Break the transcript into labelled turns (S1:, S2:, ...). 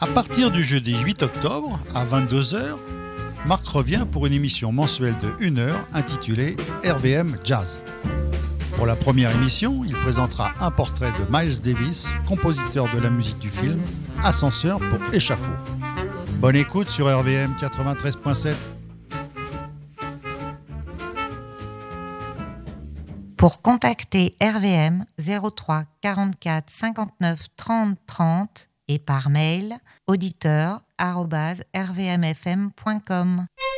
S1: À partir du jeudi 8 octobre à 22h, Marc revient pour une émission mensuelle de 1 heure intitulée RVM Jazz. Pour la première émission, il présentera un portrait de Miles Davis, compositeur de la musique du film Ascenseur pour échafaud. Bonne écoute sur RVM 93.7.
S2: Pour contacter RVM 03 44 59 30 30 et par mail auditeur@rvmfm.com.